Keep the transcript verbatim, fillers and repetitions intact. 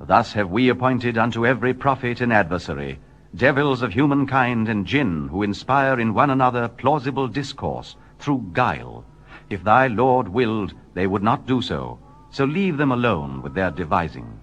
Thus have we appointed unto every prophet an adversary, devils of humankind and jinn, who inspire in one another plausible discourse through guile. If thy Lord willed, they would not do so, so leave them alone with their devising.